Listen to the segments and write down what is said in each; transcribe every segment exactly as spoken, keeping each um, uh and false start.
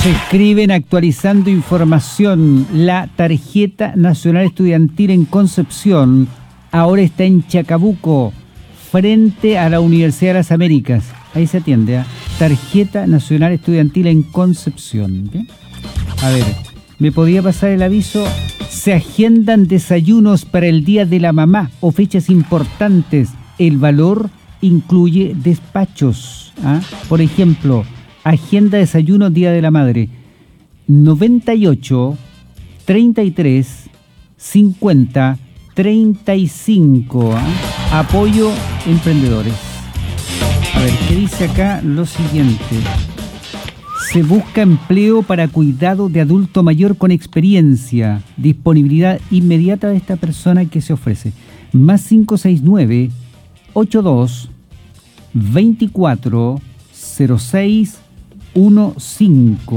Nos escriben actualizando información. La tarjeta nacional estudiantil en Concepción ahora está en Chacabuco, frente a la Universidad de las Américas. Ahí se atiende, ¿eh? Tarjeta nacional estudiantil en Concepción. ¿Bien? A ver, ¿me podía pasar el aviso? Se agendan desayunos para el Día de la Mamá o fechas importantes. El valor incluye despachos. ¿Ah? Por ejemplo, agenda desayuno Día de la Madre. noventa y ocho, treinta y tres, cincuenta, treinta y cinco. ¿Ah? Apoyo emprendedores. A ver, ¿qué dice acá? Lo siguiente. Se busca empleo para cuidado de adulto mayor con experiencia. Disponibilidad inmediata de esta persona que se ofrece. Más cinco seis nueve, ochenta y dos, veinticuatro, cero seis quince.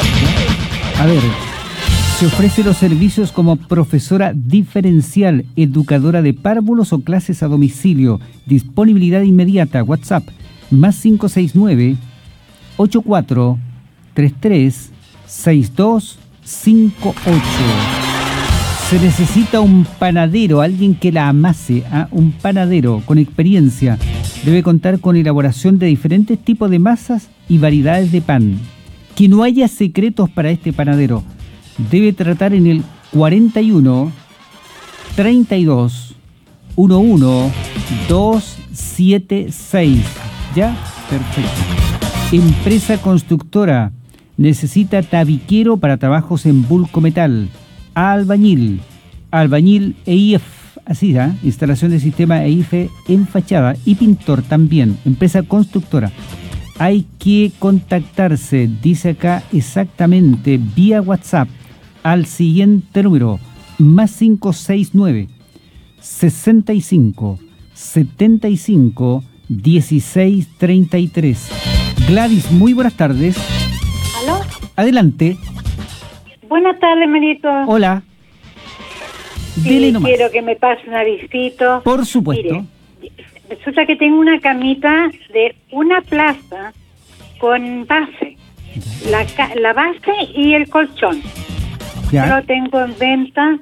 A ver, se ofrece los servicios como profesora diferencial, educadora de párvulos o clases a domicilio. Disponibilidad inmediata. WhatsApp. Más cinco seis nueve, ochenta y cuatro, treinta y tres, sesenta y dos cincuenta y ocho. Se necesita un panadero, alguien que la amase, ¿eh? Un panadero con experiencia. Debe contar con elaboración de diferentes tipos de masas y variedades de pan. Que no haya secretos para este panadero. Debe tratar en el cuarenta y uno, treinta y dos, once, doscientos setenta y seis. ¿Ya? Perfecto. Empresa constructora. Necesita tabiquero para trabajos en bulco metal. Albañil. Albañil E I F. Así ya. Instalación de sistema E I F en fachada. Y pintor también. Empresa constructora. Hay que contactarse, dice acá exactamente, vía WhatsApp al siguiente número. Más cinco seis nueve, sesenta y cinco, setenta y cinco, dieciséis treinta y tres. Gladys, muy buenas tardes. ¿Aló? Adelante. Buenas tardes, Marito. Hola. Sí, Dele nomás. quiero que me pase un avisito. Por supuesto. Mire, resulta que tengo una camita de una plaza con base. La, ca- la base y el colchón. Ya. Yo lo tengo en venta.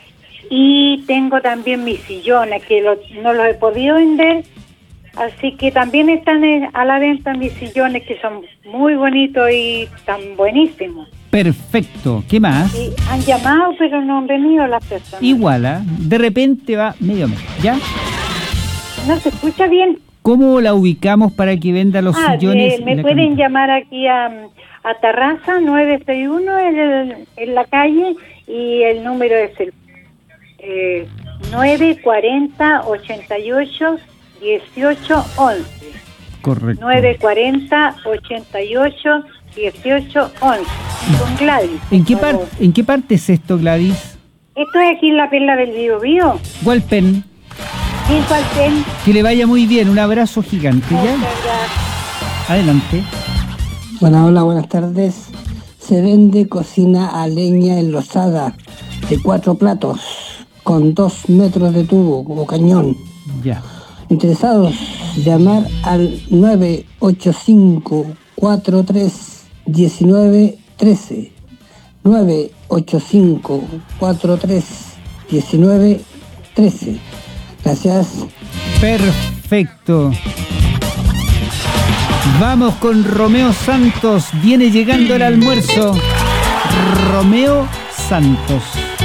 Y tengo también mis sillones, que lo- no los he podido vender. Así que también están en- a la venta mis sillones, que son muy bonitos y tan buenísimos. Perfecto. ¿Qué más? Y han llamado, pero no han venido las personas. Igual, ¿ah? De repente va medio mes. ¿Ya? No se escucha bien. ¿Cómo la ubicamos para que venda los Ah, sillones? eh, me y la pueden camita? llamar aquí a, a Tarraza nueve seis uno en, el- en la calle, y el número es el eh, nueve cuarenta, ochenta y ocho, dieciocho once. Correcto. nueve cuarenta, ochenta y ocho, dieciocho once. Con Gladys. ¿En qué, por par- favor. ¿En qué parte es esto, Gladys? Esto es aquí en la Perla del Bío Bío. Walpen. Cinco al ten. Que le vaya muy bien. Un abrazo gigante, ¿ya? Muchas gracias. Adelante. Hola, hola, buenas tardes. Se vende cocina a leña enlosada de cuatro platos con dos metros de tubo como cañón. Ya. Interesados, llamar al nueve ocho cinco, cuatro tres, uno nueve uno tres. nueve ocho cinco, cuatro tres, uno nueve uno tres. Gracias. Perfecto. Vamos con Romeo Santos. Viene llegando el almuerzo. Romeo Santos.